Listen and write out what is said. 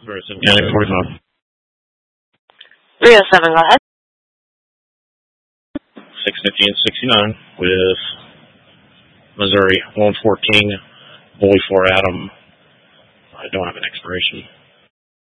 Ferguson County 45. 307, go ahead. 650 and 69 with Missouri 114, Bully for Adam. I don't have an expiration.